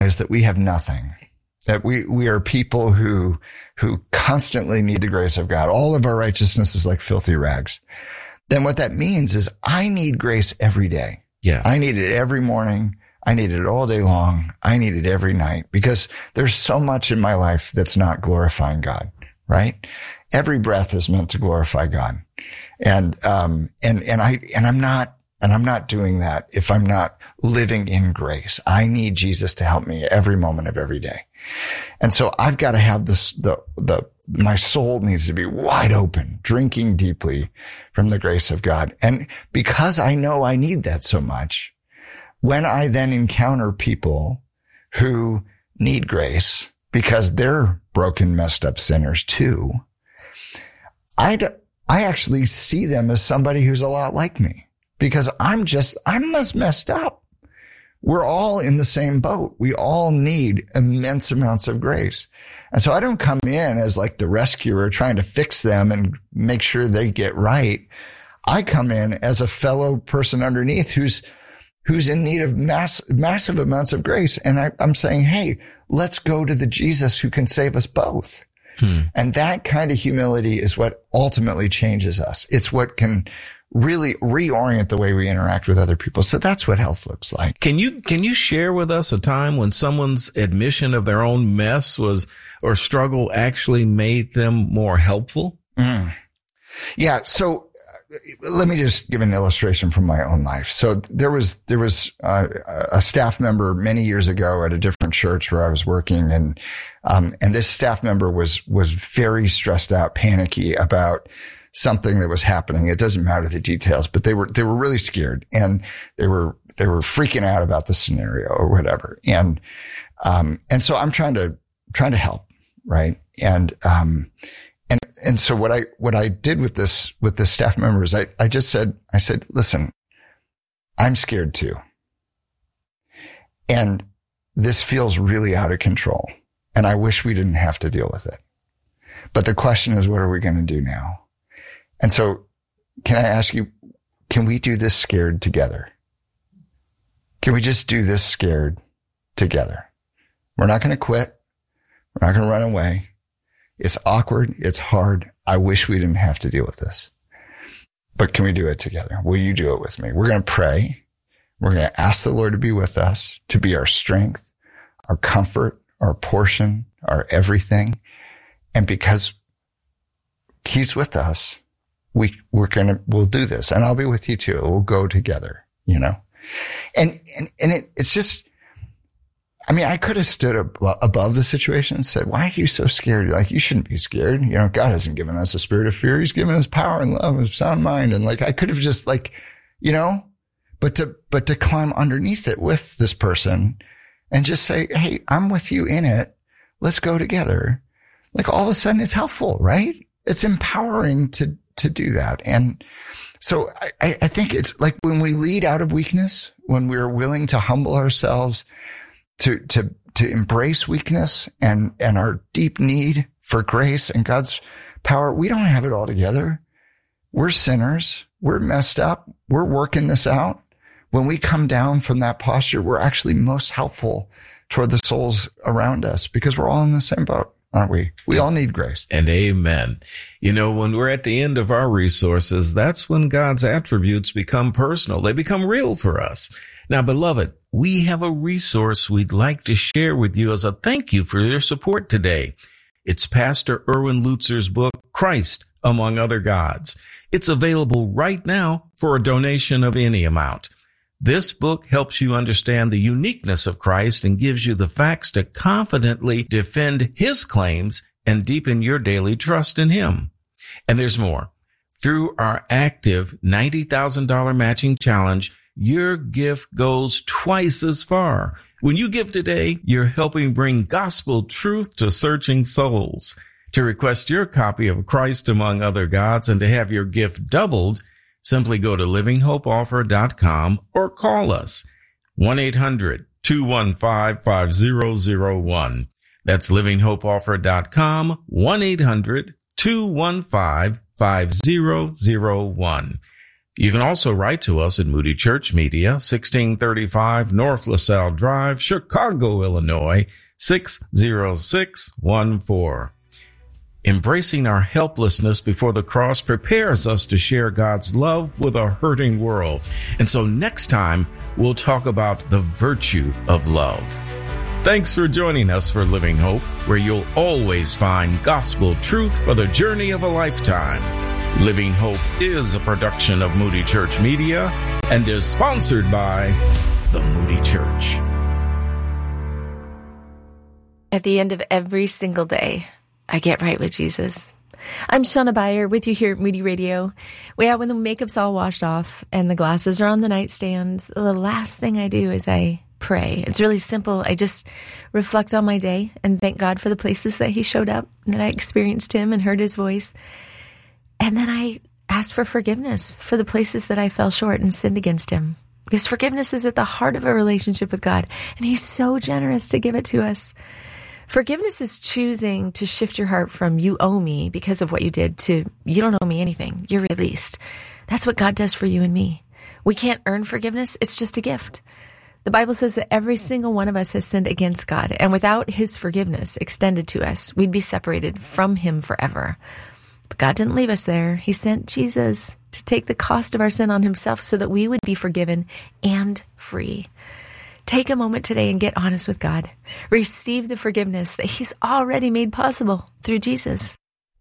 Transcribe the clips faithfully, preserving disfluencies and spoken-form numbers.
that we have nothing, that we, we are people who, who constantly need the grace of God. All of our righteousness is like filthy rags. Then what that means is I need grace every day. Yeah. I need it every morning. I need it all day long. I need it every night because there's so much in my life that's not glorifying God, right? Every breath is meant to glorify God. And, um, and, and I, and I'm not, and I'm not doing that if I'm not living in grace. I need Jesus to help me every moment of every day. And so I've got to have this, the, the, my soul needs to be wide open, drinking deeply from the grace of God. And because I know I need that so much, when I then encounter people who need grace because they're broken, messed up sinners too, I, I actually see them as somebody who's a lot like me because I'm just, I'm just messed up. We're all in the same boat. We all need immense amounts of grace. And so I don't come in as like the rescuer trying to fix them and make sure they get right. I come in as a fellow person underneath who's, who's in need of mass, massive amounts of grace. And I, I'm saying, hey, let's go to the Jesus who can save us both. Hmm. And that kind of humility is what ultimately changes us. It's what can really reorient the way we interact with other people. So that's what health looks like. Can you, can you share with us a time when someone's admission of their own mess was, or struggle actually made them more helpful? Mm. Yeah. So let me just give an illustration from my own life. So there was, there was uh, a staff member many years ago at a different church where I was working. And, um, and this staff member was, was very stressed out, panicky about something that was happening. It doesn't matter the details, but they were, they were really scared and they were, they were freaking out about the scenario or whatever. And, um, and so I'm trying to, trying to help. Right. And, um, and, and so what I, what I did with this, with this staff member is I, I just said, I said, listen, I'm scared too. And this feels really out of control. And I wish we didn't have to deal with it. But the question is, what are we going to do now? And so can I ask you, can we do this scared together? Can we just do this scared together? We're not going to quit. We're not going to run away. It's awkward. It's hard. I wish we didn't have to deal with this. But can we do it together? Will you do it with me? We're going to pray. We're going to ask the Lord to be with us, to be our strength, our comfort, our portion, our everything. And because He's with us, we, we're going to, we'll do this. And I'll be with you too. We'll go together, you know? And, and, and it, it's just, I mean, I could have stood ab- above the situation and said, why are you so scared? Like, you shouldn't be scared. You know, God hasn't given us a spirit of fear. He's given us power and love and sound mind. And like, I could have just like, you know, but to, but to climb underneath it with this person and just say, hey, I'm with you in it. Let's go together. Like all of a sudden it's helpful, right? It's empowering to, to do that. And so I, I think it's like when we lead out of weakness, when we're willing to humble ourselves, to, to, to embrace weakness and, and our deep need for grace and God's power, we don't have it all together. We're sinners. We're messed up. We're working this out. When we come down from that posture, we're actually most helpful toward the souls around us because we're all in the same boat, aren't we? We all need grace. And amen. You know, when we're at the end of our resources, that's when God's attributes become personal. They become real for us. Now, beloved, we have a resource we'd like to share with you as a thank you for your support today. It's Pastor Erwin Lutzer's book, Christ Among Other Gods. It's available right now for a donation of any amount. This book helps you understand the uniqueness of Christ and gives you the facts to confidently defend His claims and deepen your daily trust in Him. And there's more. Through our active ninety thousand dollars matching challenge, your gift goes twice as far. When you give today, you're helping bring gospel truth to searching souls. To request your copy of Christ Among Other Gods and to have your gift doubled, simply go to living hope offer dot com or call us one eight hundred two one five five zero zero one. That's living hope offer dot com, one eight hundred two one five five zero zero one. You can also write to us at Moody Church Media, sixteen thirty-five North LaSalle Drive, Chicago, Illinois, six zero six one four. Embracing our helplessness before the cross prepares us to share God's love with a hurting world. And so next time, we'll talk about the virtue of love. Thanks for joining us for Living Hope, where you'll always find gospel truth for the journey of a lifetime. Living Hope is a production of Moody Church Media and is sponsored by the Moody Church. At the end of every single day, I get right with Jesus. I'm Shauna Beyer with you here at Moody Radio. Well, when the makeup's all washed off and the glasses are on the nightstand, the last thing I do is I pray. It's really simple. I just reflect on my day and thank God for the places that he showed up, and that I experienced him and heard his voice. And then I ask for forgiveness for the places that I fell short and sinned against him. Because forgiveness is at the heart of a relationship with God, and he's so generous to give it to us. Forgiveness is choosing to shift your heart from you owe me because of what you did to you don't owe me anything. You're released. That's what God does for you and me. We can't earn forgiveness. It's just a gift. The Bible says that every single one of us has sinned against God, and without his forgiveness extended to us, we'd be separated from him forever. But God didn't leave us there. He sent Jesus to take the cost of our sin on himself so that we would be forgiven and free. Take a moment today and get honest with God. Receive the forgiveness that he's already made possible through Jesus.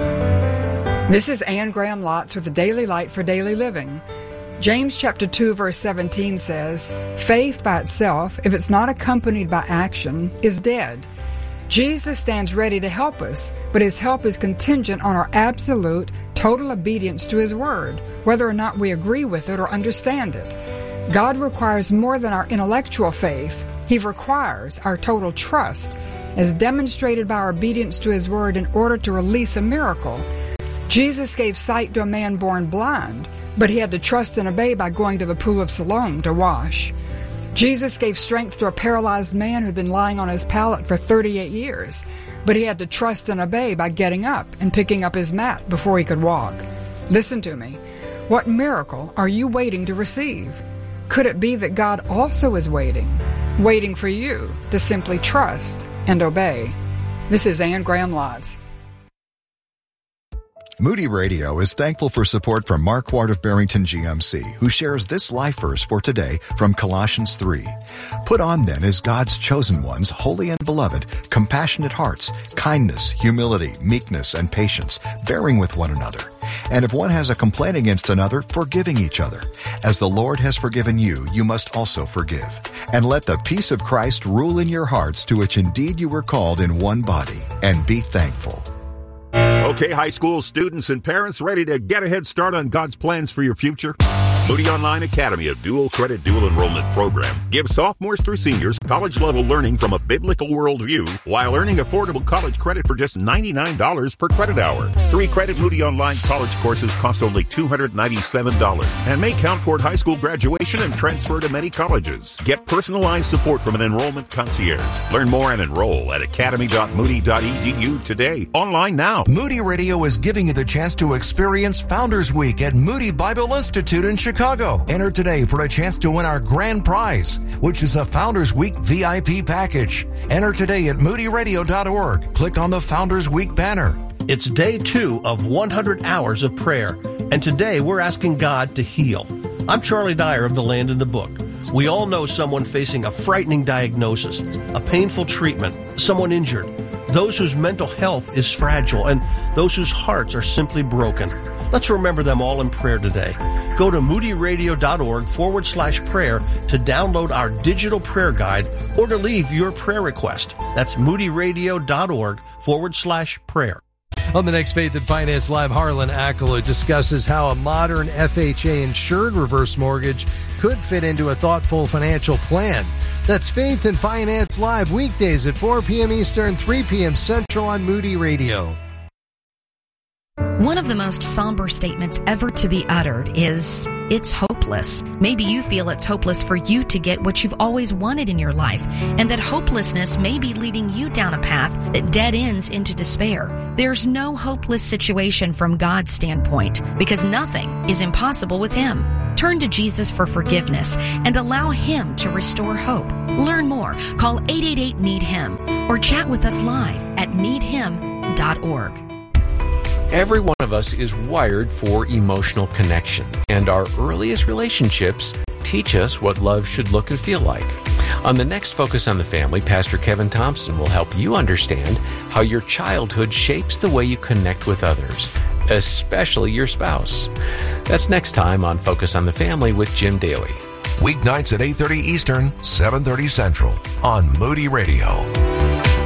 This is Anne Graham Lotz with the Daily Light for Daily Living. James chapter two, verse seventeen says, "Faith by itself, if it's not accompanied by action, is dead." Jesus stands ready to help us, but his help is contingent on our absolute, total obedience to his word, whether or not we agree with it or understand it. God requires more than our intellectual faith. He requires our total trust, as demonstrated by our obedience to his word in order to release a miracle. Jesus gave sight to a man born blind, but he had to trust and obey by going to the pool of Siloam to wash. Jesus gave strength to a paralyzed man who'd been lying on his pallet for thirty-eight years, but he had to trust and obey by getting up and picking up his mat before he could walk. Listen to me. What miracle are you waiting to receive? Could it be that God also is waiting, waiting for you to simply trust and obey? This is Anne Graham Lotz. Moody Radio is thankful for support from Mark Ward of Barrington G M C, who shares this life verse for today from Colossians three. Put on then as God's chosen ones, holy and beloved, compassionate hearts, kindness, humility, meekness, and patience, bearing with one another. And if one has a complaint against another, forgiving each other. As the Lord has forgiven you, you must also forgive. And let the peace of Christ rule in your hearts, to which indeed you were called in one body, and be thankful. Okay, high school students and parents, ready to get a head start on God's plans for your future? Moody Online Academy, a dual credit, dual enrollment program, gives sophomores through seniors college-level learning from a biblical worldview while earning affordable college credit for just ninety-nine dollars per credit hour. Three-credit Moody Online college courses cost only two hundred ninety-seven dollars and may count toward high school graduation and transfer to many colleges. Get personalized support from an enrollment concierge. Learn more and enroll at academy dot moody dot e d u today. Online now. Moody Radio is giving you the chance to experience Founders Week at Moody Bible Institute in Chicago. Chicago. Enter today for a chance to win our grand prize, which is a Founders Week V I P package. Enter today at moody radio dot org. Click on the Founders Week banner. It's day two of one hundred hours of prayer, and today we're asking God to heal. I'm Charlie Dyer of The Land in the Book. We all know someone facing a frightening diagnosis, a painful treatment, someone injured, those whose mental health is fragile, and those whose hearts are simply broken. Let's remember them all in prayer today. Go to moody radio dot org forward slash prayer to download our digital prayer guide or to leave your prayer request. That's moody radio dot org forward slash prayer. On the next Faith and Finance Live, Harlan Accola discusses how a modern F H A-insured reverse mortgage could fit into a thoughtful financial plan. That's Faith and Finance Live, weekdays at four p.m. Eastern, three p.m. Central on Moody Radio. One of the most somber statements ever to be uttered is, it's hopeless. Maybe you feel it's hopeless for you to get what you've always wanted in your life, and that hopelessness may be leading you down a path that dead ends into despair. There's no hopeless situation from God's standpoint because nothing is impossible with Him. Turn to Jesus for forgiveness and allow Him to restore hope. Learn more. Call eight eight eight, need him or chat with us live at need him dot org. Every one of us is wired for emotional connection, and our earliest relationships teach us what love should look and feel like. On the next Focus on the Family, Pastor Kevin Thompson will help you understand how your childhood shapes the way you connect with others, especially your spouse. That's next time on Focus on the Family with Jim Daly. Weeknights at eight thirty Eastern, seven thirty Central on Moody Radio.